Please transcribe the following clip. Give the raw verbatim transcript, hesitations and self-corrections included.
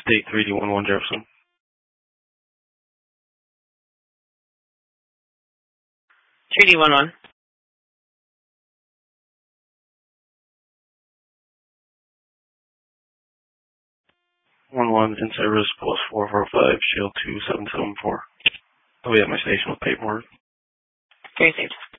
State three D one one Jefferson. three D one one. One one in service plus four four five shield two seven seven four. I'll be at my station with paperwork. Very safe.